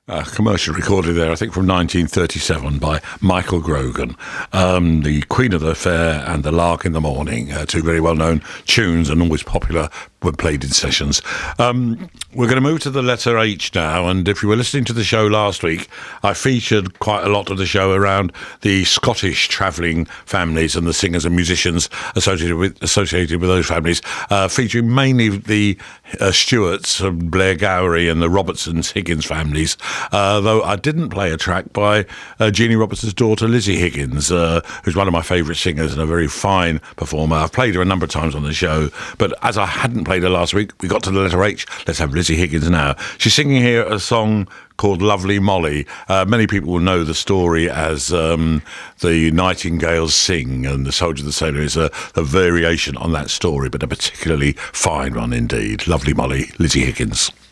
Commercial recorded there, I think from 1937 by Michael Grogan. The Queen of the Fair and The Lark in the Morning, two very well-known tunes and always popular when played in sessions. We're going to move to the letter H now, and if you were listening to the show last week, I featured quite a lot of the show around the Scottish travelling families and the singers and musicians associated with those families, featuring mainly the Stewarts, Blair Gowrie and the Robertsons Higgins families, though I didn't play a track by Jeannie Robertson's daughter Lizzie Higgins, who's one of my favourite singers and a very fine performer. I've played her a number of times on the show, but as I hadn't played her last week, we got to the letter H. Let's have Lizzie Higgins now. She's singing here a song called Lovely Molly. Many people will know the story as the Nightingales Sing, and The Soldier and the Sailor is a variation on that story, but a particularly fine one indeed. Lovely Molly, Lizzie Higgins.